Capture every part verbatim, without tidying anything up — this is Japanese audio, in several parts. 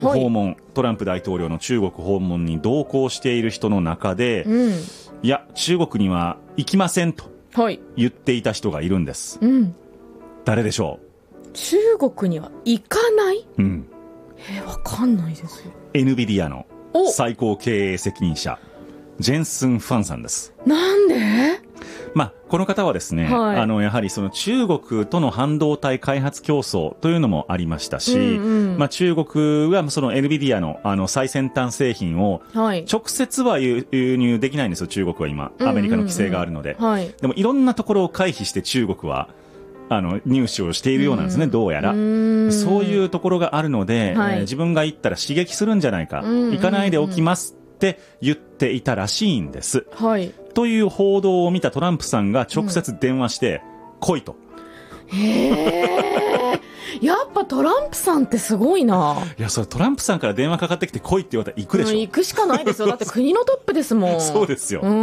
訪問、はい、トランプ大統領の中国訪問に同行している人の中で、うん、いや中国には行きませんと言っていた人がいるんです、はい、うん、誰でしょう。 中国には行かない、うん、えー、わかんないですよ。 エヌビディア の最高経営責任者ジェンスン・ファンさんです。 なんで？ まあ、この方はですね、はい、あのやはりその中国との半導体開発競争というのもありましたし、うんうん、まあ、中国はその エヌビディア の, あの最先端製品を直接は輸入できないんですよ、中国は今アメリカの規制があるので、うんうんうん、はい、でもいろんなところを回避して中国はあの入手をしているようなんですね、うん、どうやら。うそういうところがあるので、はい、えー、自分が行ったら刺激するんじゃないか、うんうんうん、行かないでおきますって言っていたらしいんです、はい、という報道を見たトランプさんが直接電話して、うん、来いと。 へーやっぱトランプさんってすごいな。 いや、それトランプさんから電話かかってきて来いって言われたら行くでしょ、うん、 行くしかないですよ。だって国のトップですもん。 そうですよ、うん、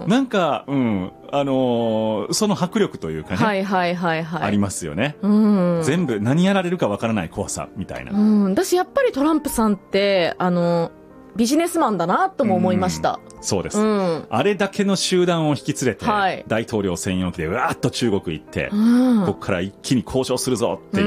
なんか、うん、あのー、その迫力というかね、はいはいはいはい、ありますよね、うん、全部何やられるかわからない怖さみたいな、 うん、私やっぱりトランプさんってあのビジネスマンだなとも思いました。 うそうです、うん、あれだけの集団を引き連れて、はい、大統領専用機でうわーっと中国行って、うん、ここから一気に交渉するぞっていう、うん、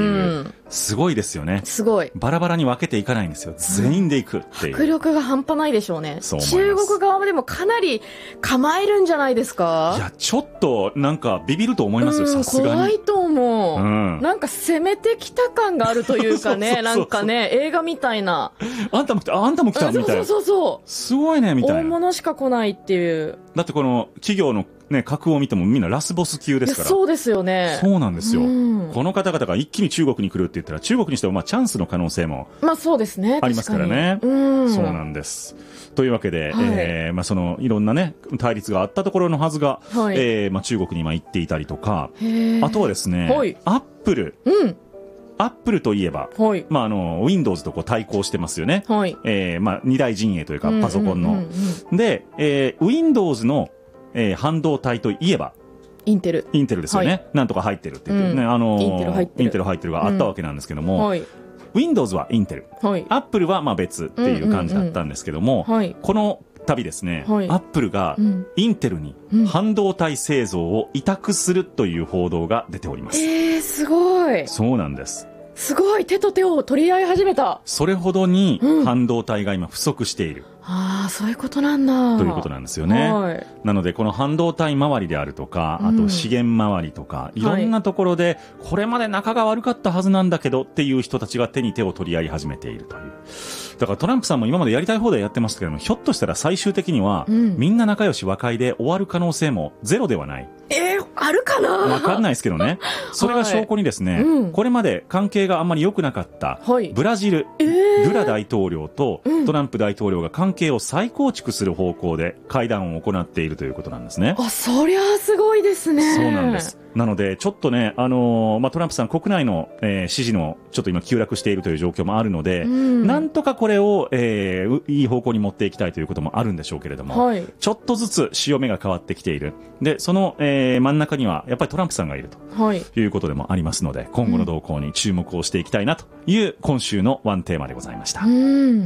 すごいですよね。 すごい。 バラバラに分けていかないんですよ、全員で行くっていう、 迫力が半端ないでしょうね。そう思います。中国側でもかなり構えるんじゃないですか。 いや、ちょっとなんかビビると思いますよ、さすがに。 怖いと思う、うん、なんか攻めてきた感があるというかね、そうそうそうそう、なんかね、映画みたいな、 あんたも来た、あんたも来たみたいな、 そうそうそうすごいねみたいな。 大物しか来ないっていう。 だってこの企業のね、格を見てもみんなラスボス級ですから。 そうですよね。 そうなんですよ、うん、この方々が一気に中国に来るって言ったら、中国にしてもまあチャンスの可能性もまあそうですね、 ありますからね、うん、そうなんです。というわけで、はい、えーまあ、そのいろんなね対立があったところのはずが、はい、えーまあ、中国に今行っていたりとか、あとはですね、はい、アップル、うんアップルといえば、はい、まあ、あの Windows とこう対抗してますよね、はい、えーまあ、二大陣営というかパソコンの、うんうんうんうん、で、えー、Windows の、えー、半導体といえばインテルインテルですよね、はい、なんとか入ってるって言って、ね、うん、あのー、インテル入ってるインテル入ってるがあったわけなんですけども、うん、はい、Windows はインテル、はい、アップルはまあ別っていう感じだったんですけども、うんうんうん、この度ですね、はい、アップルがインテルに半導体製造を委託するという報道が出ております、 うん、えー、すごい。 そうなんです。 すごい、手と手を取り合い始めた。 それほどに半導体が今不足している、うん、 ああ、そういうことなんだということなんですよね、はい、なのでこの半導体周りであるとか、あと資源周りとか、うん、いろんなところでこれまで仲が悪かったはずなんだけどっていう人たちが手に手を取り合い始めているという。だからトランプさんも今までやりたい放題やってましたけども、ひょっとしたら最終的には、うん、みんな仲良し和解で終わる可能性もゼロではない。 えー、あるかな、 わかんないですけどね。それが証拠にですね、はい、うん、これまで関係があんまり良くなかったブラジル、はい、えー、ルラ大統領とトランプ大統領が関係を再構築する方向で会談を行っているということなんですね。 あ、そりゃすごいですね。 そうなんです。なのでちょっとね、あのーまあ、トランプさん国内の、えー、支持のちょっと今急落しているという状況もあるので、うん、なんとかこれを、えー、いい方向に持っていきたいということもあるんでしょうけれども、はい、ちょっとずつ潮目が変わってきている。でその、えー、真ん中にはやっぱりトランプさんがいると、はい、いうことでもありますので、今後の動向に注目をしていきたいなという今週のワンテーマでございました。うん、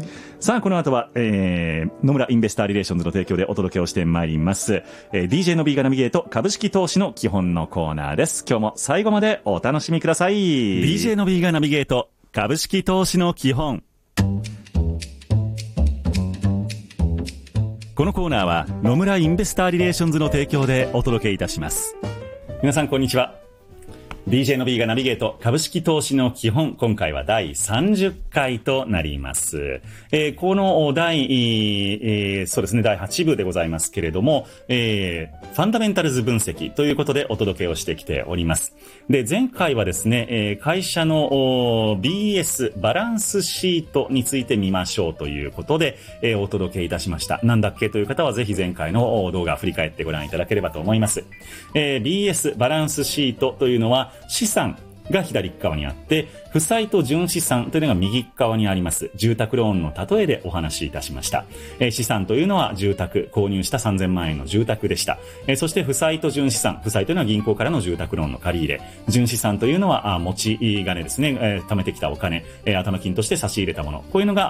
さあこの後は、えー、野村インベスターリレーションズの提供でお届けをしてまいります、えー、ディージェー の B がナビゲート株式投資の基本のコーナーです。今日も最後までお楽しみください。 ディージェー の B がナビゲート株式投資の基本。このコーナーは野村インベスターリレーションズの提供でお届けいたします。皆さんこんにちは。 ディージェー の B がナビゲート株式投資の基本、今回はだいさんじゅっかいとなります、えー、この第、えー、そうですねだいはち部でございますけれども、えー、ファンダメンタルズ分析ということでお届けをしてきております。で前回はですね、えー、会社の ビーエス バランスシートについて見ましょうということで、えー、お届けいたしました。なんだっけという方はぜひ前回の動画を振り返ってご覧いただければと思います。えー、ビーエス バランスシートというのは資産が左側にあって、負債と純資産というのが右側にあります。住宅ローンの例えでお話しいたしました。えー、資産というのは住宅、購入したさんぜんまん円の住宅でした。えー、そして負債と純資産、負債というのは銀行からの住宅ローンの借り入れ、純資産というのはあ持ち金ですね、えー、貯めてきたお金、えー、頭金として差し入れたもの、こういうのが